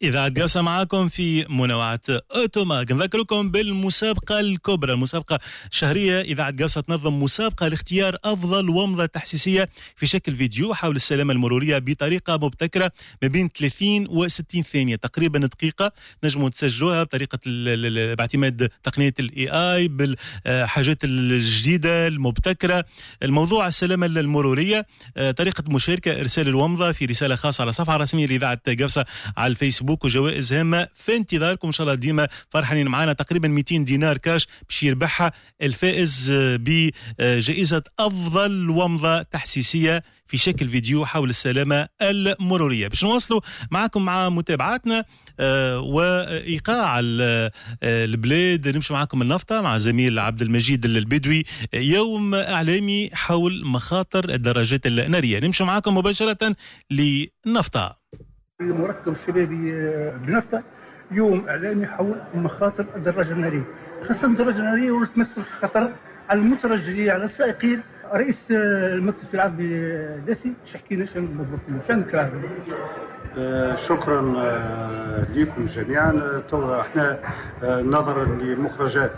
إذا قاسة معاكم في منوعة أوتوماك. نذكركم بالمسابقة الكبرى، المسابقة الشهرية. إذا قاسة تنظم مسابقة لاختيار أفضل ومضة تحسيسية في شكل فيديو حول السلامة المرورية بطريقة مبتكرة ما بين 30 و 60 ثانية، تقريبا دقيقة. نجموا تسجلوها بطريقة باعتماد تقنية AI بالحاجات الجديدة المبتكرة. الموضوع السلامة المرورية. طريقة مشاركة: إرسال الومضة في رسالة خاصة على صفحة رسمية لإذاعة قاسة على الفيسبوك، وجوائز هامة في انتظاركم. إن شاء الله ديما فرحانين معنا. تقريبا 200 دينار كاش باش يربحها الفائز بجائزة أفضل ومضة تحسيسية في شكل فيديو حول السلامة المرورية. باش نواصلوا معكم مع متابعاتنا وإيقاع البلاد. نمشي معكم النفطة مع زميل عبد المجيد البدوي، يوم إعلامي حول مخاطر الدراجات النارية. نمشي معكم مباشرة للنفطة. المركب الشبابي بنفطة يوم إعلامي حول مخاطر الدراجة النارية، خاصة الدراجة النارية وتمثل خطر على المترجلين على السائقين. رئيس المكتب العربي داسي تحكي لنا شنو بالضبط شنو الكلام. شكرا لكم جميعا. احنا نظرا لمخرجات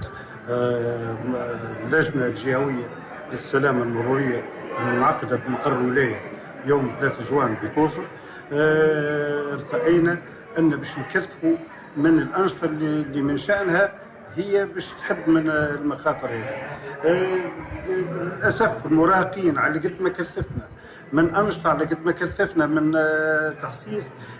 اللجنة الجهوية للسلامة المرورية المنعقدة بمقر الولاية يوم 3 جوان بتوصل، ارتأينا أن باش نكثفوا من الأنشطة اللي من شأنها هي باش تحد من المخاطر هذه. للأسف المراهقين على قد ما كثفنا من أنشطة، على قد ما كثفنا من تخصيص،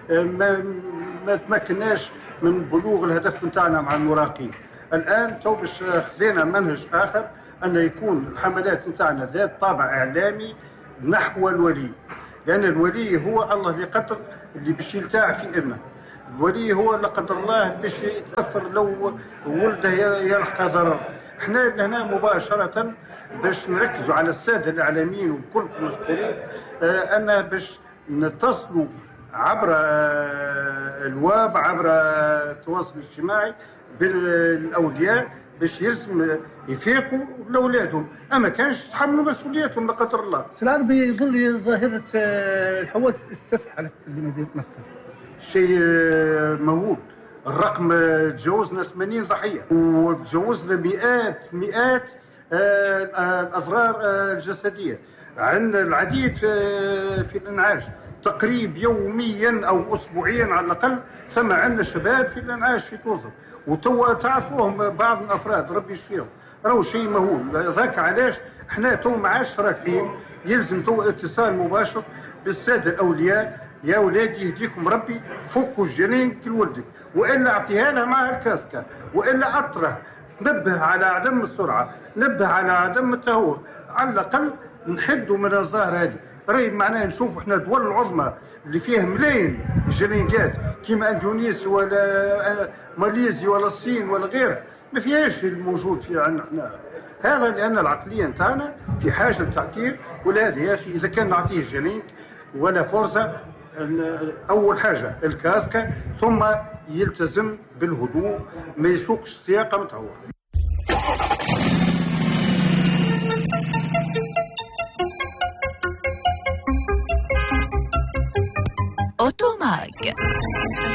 ما تمكناش من بلوغ الهدف نتاعنا مع المراهقين. الآن تو باش خذينا منهج آخر، أن يكون الحملات نتاعنا ذات طابع إعلامي نحو الولي، لأن الولي هو الله اللي قدر اللي باش يلتاع في ابنه. الولي هو لا قدر الله باش يتأثر لو ولده يلقى ضرر. احنا هنا مباشرة باش نركزوا على السادة الإعلاميين وكلكم مشكورين أن باش نتصلوا عبر الواب، عبر التواصل الاجتماعي بالأولياء باش يلزم يفيقوا لأولادهم، أما كانش يتحملوا مسؤولياتهم لا قدر الله. العربي يظل ظاهرة الحوادث استفحلت بمدينة نفطة، شيء مهول. الرقم تجاوزنا 80 ضحية وتجاوزنا مئات الأضرار الجسدية. عندنا العديد في الإنعاش، تقريب يوميا أو أسبوعيا على الأقل ثم عندنا شباب في الإنعاش في توصل، وتوا تعرفوهم بعض الأفراد ربي يشفيهم. راهو شيء مهول. ذاك علاش احنا تو ما عادش راكبين، يلزم تو اتصال مباشر بالسادة الأولياء. يا ولادي يهديكم ربي، فكوا الجنين كل ولدك، والا اعطيها لها معها الكاسكه، والا اطره، نبه على عدم السرعه، نبه على عدم التهور، على الاقل نحدوا من الظاهره هذه. راهي معناها نشوف احنا الدول العظمى اللي فيها ملايين جنينات كيما اندونيسيا ولا ماليزيا ولا الصين ولا غيرها، ما فيهاش الموجود في عندنا احنا. هذا لان العقليه نتاعنا في حاجه للتعكير، ولهذا يا اخي اذا كان نعطيه جنين ولا فرصه، أول حاجة الكاسكة، ثم يلتزم بالهدوء، ما يسوقش سياقة متهور. أوتوماك.